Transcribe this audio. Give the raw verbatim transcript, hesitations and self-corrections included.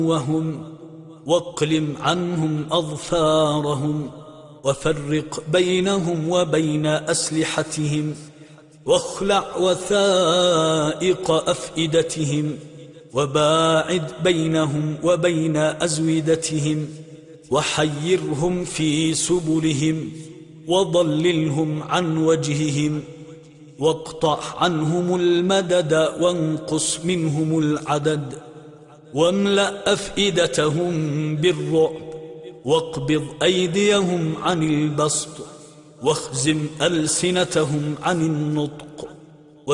وهم واقلم عنهم أظفارهم وفرق بينهم وبين أسلحتهم واخلع وثائق أفئدتهم وباعد بينهم وبين أزودتهم وحيرهم في سبلهم وضللهم عن وجههم واقطع عنهم المدد وانقص منهم العدد واملأ أفئدتهم بالرعب واقبض أيديهم عن البسط واخزم ألسنتهم عن النطق